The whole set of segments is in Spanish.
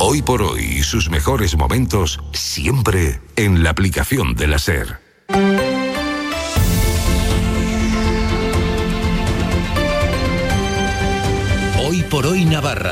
Hoy por hoy y sus mejores momentos siempre en la aplicación de la SER. Hoy por hoy Navarra.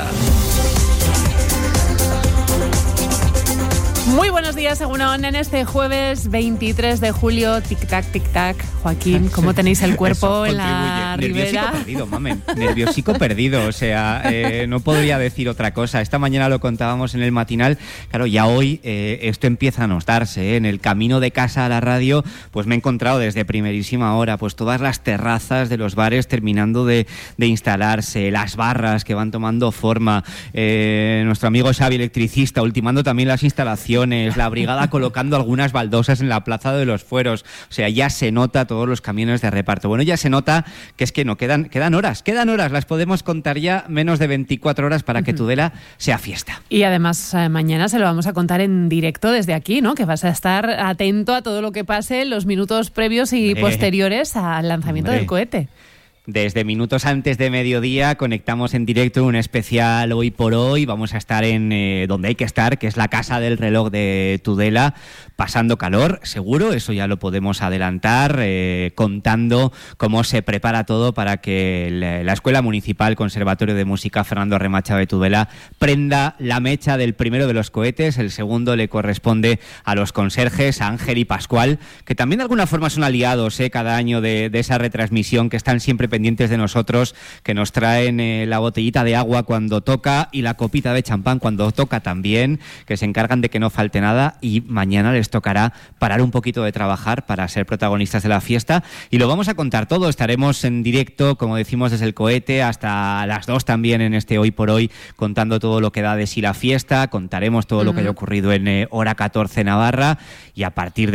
Muy buenos días, Egunon, en este jueves 23 de julio. Tic-tac, tic-tac. Joaquín, ¿cómo tenéis el cuerpo en la ribera? Nerviosico perdido, mamen. Nerviosico perdido, o sea, no podría decir otra cosa. Esta mañana lo contábamos en el matinal. Claro, ya hoy esto empieza a notarse, ¿eh? En el camino de casa a la radio, pues me he encontrado desde primerísima hora, pues todas las terrazas de los bares terminando de instalarse, las barras que van tomando forma, nuestro amigo Xavi, electricista, ultimando también las instalaciones, la brigada colocando algunas baldosas en la Plaza de los Fueros. O sea, ya se nota todos los camiones de reparto. Bueno, ya se nota que es que no quedan horas, las podemos contar ya, menos de 24 horas para que Tudela sea fiesta. Y además mañana se lo vamos a contar en directo desde aquí, ¿no? Que vas a estar atento a todo lo que pase en los minutos previos y posteriores al lanzamiento del cohete. Desde minutos antes de mediodía conectamos en directo un especial Hoy por Hoy. Vamos a estar en donde hay que estar, que es la Casa del Reloj de Tudela, pasando calor, seguro, eso ya lo podemos adelantar, contando cómo se prepara todo para que la Escuela Municipal Conservatorio de Música Fernando Re Machado de Tudela prenda la mecha del primero de los cohetes. El segundo le corresponde a los conserjes, a Ángel y Pascual, que también de alguna forma son aliados cada año de esa retransmisión, que están siempre pendientes de nosotros, que nos traen la botellita de agua cuando toca y la copita de champán cuando toca también, que se encargan de que no falte nada, y mañana les tocará parar un poquito de trabajar para ser protagonistas de la fiesta, y lo vamos a contar todo. Estaremos en directo, como decimos, desde el cohete hasta las 2 también en este Hoy por Hoy, contando todo lo que da de sí la fiesta. Contaremos todo lo que haya ocurrido en hora 14 Navarra, y a partir de